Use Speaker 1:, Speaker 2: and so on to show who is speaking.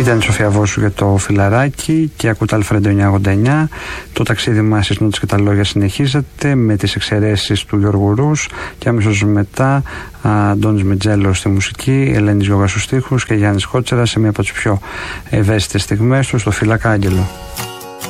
Speaker 1: Ήταν η Σοφία Βόσου για το Φιλαράκι και ακούτε Αλφρέντο 989. Το ταξίδι μας στις νότες και τα λόγια συνεχίζεται με τις εξαιρέσεις του Γιώργου Ρους και αμέσως μετά Αντώνης Μετζέλος στη μουσική, Ελένης Γιώγας στους στίχους και Γιάννης Κότσερας σε μία από τις πιο ευαίσθητες στιγμές του στο Φυλακά Άγγελο.